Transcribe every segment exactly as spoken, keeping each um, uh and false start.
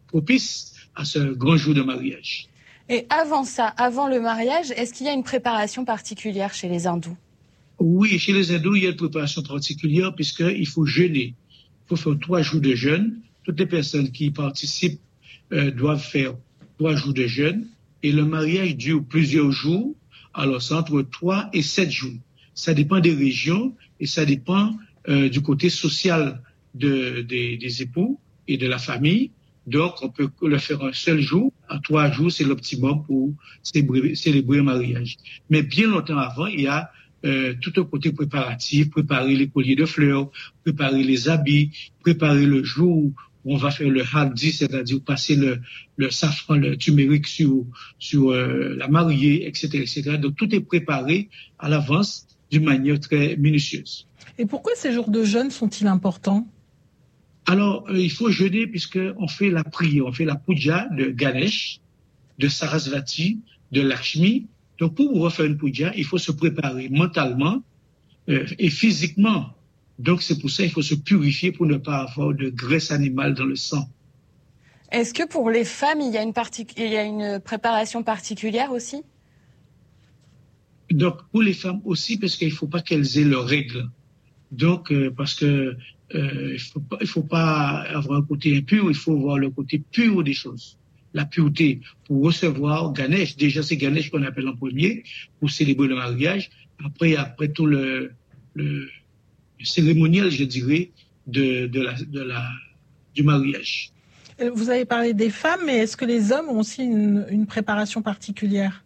propice à ce grand jour de mariage. Et avant ça, avant le mariage, est-ce qu'il y a une préparation particulière chez les hindous? Oui, chez les hindous, il y a une préparation particulière puisqu'il faut jeûner. Il faut faire trois jours de jeûne. Toutes les personnes qui y participent euh, doivent faire trois jours de jeûne. Et le mariage dure plusieurs jours. Alors, c'est entre trois et sept jours. Ça dépend des régions et ça dépend euh, du côté social de, des, des époux et de la famille. Donc, on peut le faire un seul jour. À trois jours, c'est l'optimum pour célébrer, célébrer un mariage. Mais bien longtemps avant, il y a euh, tout un côté préparatif, préparer les colliers de fleurs, préparer les habits, préparer le jour où on va faire le haldi, c'est-à-dire passer le, le safran, le turmeric sur, sur euh, la mariée, et cetera, et cetera. Donc, tout est préparé à l'avance d'une manière très minutieuse. Et pourquoi ces jours de jeûne sont-ils importants? Alors, euh, il faut jeûner puisqu'on fait la prière, on fait la puja de Ganesh, de Sarasvati, de Lakshmi. Donc, pour pouvoir faire une puja, il faut se préparer mentalement euh, et physiquement. Donc, c'est pour ça qu'il faut se purifier pour ne pas avoir de graisse animale dans le sang. Est-ce que pour les femmes, il y a une, partic- il y a une préparation particulière aussi? Donc, pour les femmes aussi, parce qu'il ne faut pas qu'elles aient leurs règles. Donc, euh, parce que euh, il faut pas, il faut pas avoir un côté impur, il faut voir le côté pur des choses. La pureté pour recevoir Ganesh. Déjà, c'est Ganesh qu'on appelle en premier pour célébrer le mariage. Après, après tout le, le, le cérémonial, je dirais, de, de la, de la, du mariage. Vous avez parlé des femmes, mais est-ce que les hommes ont aussi une, une préparation particulière?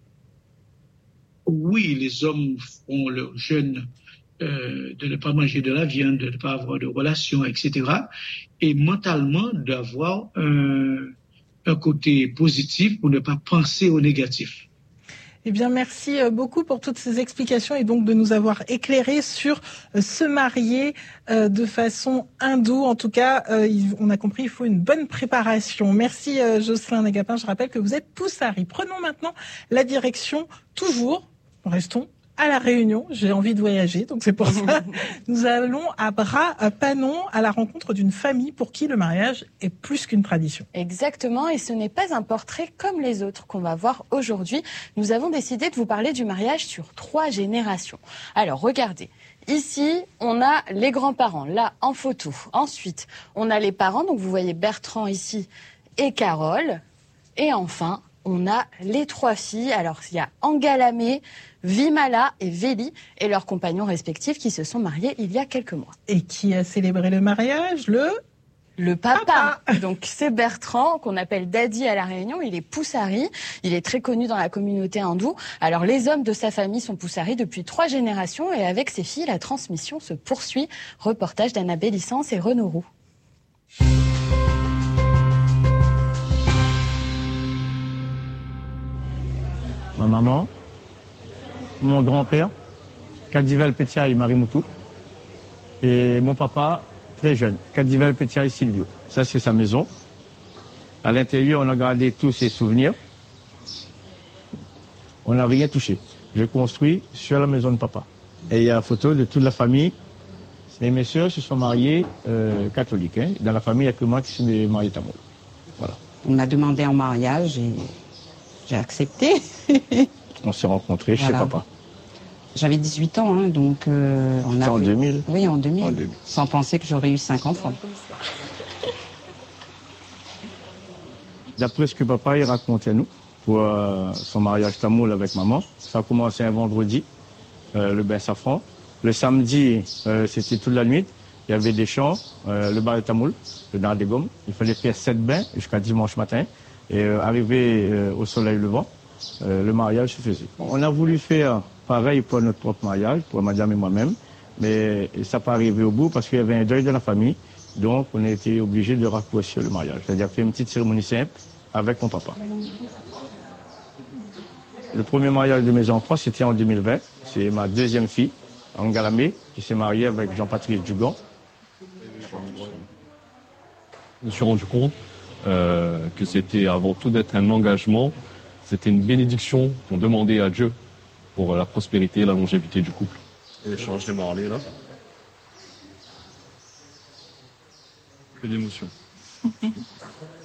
Oui, les hommes font leur jeûne euh, de ne pas manger de la viande, de ne pas avoir de relations, et cetera. Et mentalement, d'avoir un, un côté positif pour ne pas penser au négatif. Eh bien, merci beaucoup pour toutes ces explications et donc de nous avoir éclairé sur se marier euh, de façon hindoue. En tout cas, euh, on a compris, il faut une bonne préparation. Merci euh, Jocelyn Nagapin. Je rappelle que vous êtes Poussari. Prenons maintenant la direction, toujours, restons à La Réunion. J'ai envie de voyager, donc c'est pour ça. Nous allons à Bras-Panon à la rencontre d'une famille pour qui le mariage est plus qu'une tradition. Exactement, et ce n'est pas un portrait comme les autres qu'on va voir aujourd'hui. Nous avons décidé de vous parler du mariage sur trois générations. Alors, regardez. Ici, on a les grands-parents, là, en photo. Ensuite, on a les parents, donc vous voyez Bertrand ici et Carole. Et enfin, on a les trois filles. Alors, il y a Angalamé, Vimala et Véli et leurs compagnons respectifs qui se sont mariés il y a quelques mois. Et qui a célébré le mariage? Le Le papa. papa. Donc c'est Bertrand, qu'on appelle Daddy à La Réunion. Il est Poussari. Il est très connu dans la communauté hindoue. Alors les hommes de sa famille sont Poussari depuis trois générations et avec ses filles, la transmission se poursuit. Reportage d'Annabelle Licence et Renaud Roux. Ma maman, mon grand-père, Kadivel Petiaï Marimoutou, et mon papa, très jeune, Kadivel Petiaï Silvio. Ça, c'est sa maison. À l'intérieur, on a gardé tous ses souvenirs. On n'a rien touché. J'ai construit sur la maison de papa. Et il y a une photo de toute la famille. Et mes soeurs se sont mariées euh, catholiques. Hein. Dans la famille, il n'y a que moi qui suis marié tamoul. Voilà. On m'a demandé en mariage et j'ai accepté. On s'est rencontrés Voilà. chez papa. J'avais dix-huit ans, hein, donc euh, on a. En deux mille. Oui, en deux mille. En deux mille. Sans penser que j'aurais eu cinq enfants. D'après ce que papa il racontait à nous, pour euh, son mariage tamoul avec maman, ça a commencé un vendredi, euh, le bain safran. Le samedi, euh, c'était toute la nuit. Il y avait des chants, euh, le bar de tamoul, le dans des gommes. Il fallait faire sept bains jusqu'à dimanche matin. Et euh, arrivé euh, au soleil levant, euh, le mariage se faisait. On a voulu faire pareil pour notre propre mariage, pour madame et moi-même, mais ça n'a pas arrivé au bout parce qu'il y avait un deuil de la famille. Donc, on a été obligé de raccourcir le mariage. C'est-à-dire faire une petite cérémonie simple avec mon papa. Le premier mariage de mes enfants, c'était en deux mille vingt. C'est ma deuxième fille, Angalamé, qui s'est mariée avec Jean-Patrice Dugan. Je me suis rendu compte euh, que c'était avant tout d'être un engagement, c'était une bénédiction qu'on demandait à Dieu pour la prospérité et la longévité du couple. Et l'échange des mariés, là. Que d'émotions.